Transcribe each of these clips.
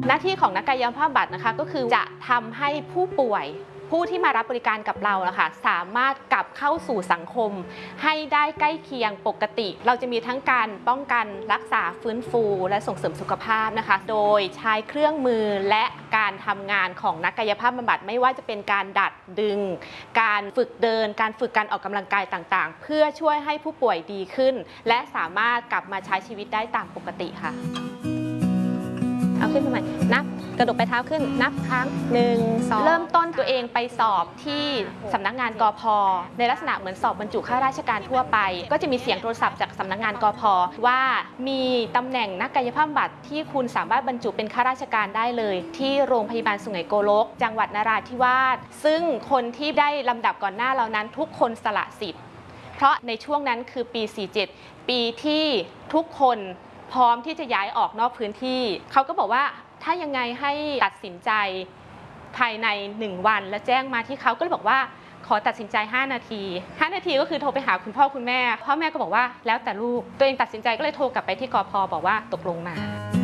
หน้าที่ของนักกายภาพบำบัดนะคะก็คือจะทำให้ผู้ป่วยผู้ที่มารับบริการกับเรานะคะสามารถกลับเข้าสู่สังคมให้ได้ใกล้เคียงปกติเราจะมีทั้งการป้องกันรักษาฟื้นฟูและส่งเสริมสุขภาพนะคะโดยใช้เครื่องมือและการทำงานของนักกายภาพบำบัดไม่ว่าจะเป็นการดัดดึงการฝึกเดินการฝึกการออกกำลังกายต่างๆเพื่อช่วยให้ผู้ป่วยดีขึ้นและสามารถกลับมาใช้ชีวิตได้ตามปกติค่ะเอาขึ้นมาใหม่นับกระดกไปเท้าขึ้นนับครั้ง1 2เริ่มต้นตัวเองไปสอบที่สำนักงานกพ.ในลักษณะเหมือนสอบบรรจุข้าราชการทั่วไปก็จะมีเสียงโทรศัพท์จากสำนักงานกพ.ว่ามีตำแหน่งนักกายภาพบำบัดที่คุณสามารถบรรจุเป็นข้าราชการได้เลยที่โรงพยาบาลสุไหงโกลกจังหวัดนราธิวาสซึ่งคนที่ได้ลำดับก่อนหน้าเรานั้นทุกคนสละสิทธิ์เพราะในช่วงนั้นคือปี47ปีที่ทุกคนพร้อมที่จะย้ายออกนอกพื้นที่เขาก็บอกว่าถ้ายังไงให้ตัดสินใจภายใน1วันแล้วแจ้งมาที่เขาก็เลยบอกว่าขอตัดสินใจ5นาที5นาทีก็คือโทรไปหาคุณพ่อคุณแม่พ่อแม่ก็บอกว่าแล้วแต่ลูกตัวเองตัดสินใจก็เลยโทรกลับไปที่กพ.บอกว่าตกลงมา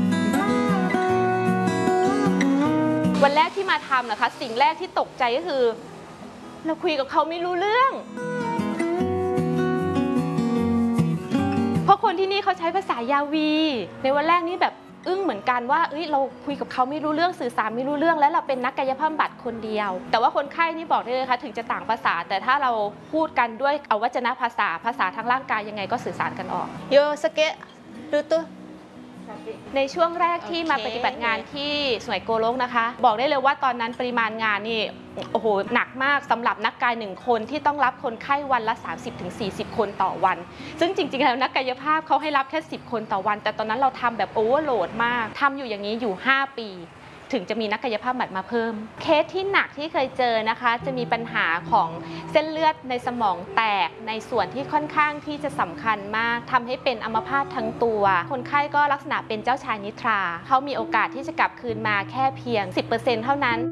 วันแรกที่มาทำนะคะสิ่งแรกที่ตกใจก็คือเราคุยกับเขาไม่รู้เรื่องเพราะคนที่นี่เขาใช้ภาษายาวีในวันแรกนี่แบบอึ้งเหมือนกันว่าเราคุยกับเขาไม่รู้เรื่องสื่อสารไม่รู้เรื่องและเราเป็นนักกายภาพบำบัดคนเดียวแต่ว่าคนไข้นี่บอกได้เลยค่ะถึงจะต่างภาษาแต่ถ้าเราพูดกันด้วยอวัจนภาษาทางร่างกายยังไงก็สื่อสารกันออกโยสเกะดูตัวในช่วงแรกที่มาปฏิบัติงานที่สุไหงโกลกนะคะบอกได้เลยว่าตอนนั้นปริมาณงานนี่โอ้โหหนักมากสำหรับนักกาย1คนที่ต้องรับคนไข้วันละ 30-40 คนต่อวันซึ่งจริงๆแล้วนักกายภาพเขาให้รับแค่10คนต่อวันแต่ตอนนั้นเราทำแบบโอเวอร์โหลดมากทำอยู่อย่างนี้อยู่5ปีถึงจะมีนักกายภาพบำบัดมาเพิ่มเคสที่หนักที่เคยเจอนะคะจะมีปัญหาของเส้นเลือดในสมองแตกในส่วนที่ค่อนข้างที่จะสำคัญมากทำให้เป็นอัมพาตทั้งตัวคนไข้ก็ลักษณะเป็นเจ้าชายนิทราเขามีโอกาสที่จะกลับคืนมาแค่เพียง 10% เท่านั้น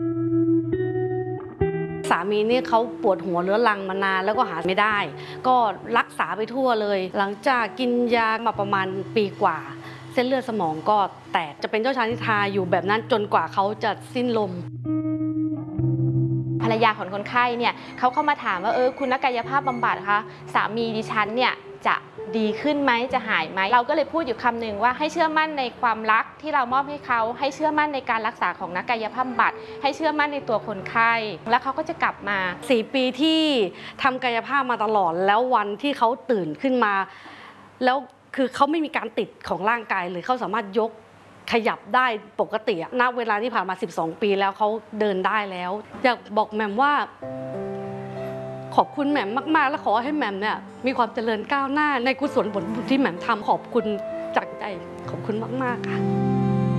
สามีนี่เขาปวดหัวเรื้อรังมานานแล้วก็หาไม่ได้ก็รักษาไปทั่วเลยหลังจากกินยามาประมาณปีกว่าเส้นเลือดสมองก็แตกจะเป็นเจ้าชายนิทราอยู่แบบนั้นจนกว่าเขาจะสิ้นลมภรรยาของคนไข้เนี่ยเขาเข้ามาถามว่าคุณนักกายภาพบำบัดคะสามีดิฉันเนี่ยจะดีขึ้นไหมจะหายไหมเราก็เลยพูดอยู่คำหนึ่งว่าให้เชื่อมั่นในความรักที่เรามอบให้เขาให้เชื่อมั่นในการรักษาของนักกายภาพบำบัดให้เชื่อมั่นในตัวคนไข้แล้วเขาก็จะกลับมา 4 ปีที่ทำกายภาพมาตลอดแล้ววันที่เขาตื่นขึ้นมาแล้วคือเขาไม่มีการติดของร่างกายเลยเขาสามารถยกขยับได้ปกติณเวลาที่ผ่านมา12 ปีแล้วเขาเดินได้แล้วอยากบอกแหม่มว่าขอบคุณแหม่มมากๆและขอให้แหม่มเนี่ยมีความเจริญก้าวหน้าในกุศลผลบุญที่แหม่มทำขอบคุณจากใจขอบคุณมากๆค่ะ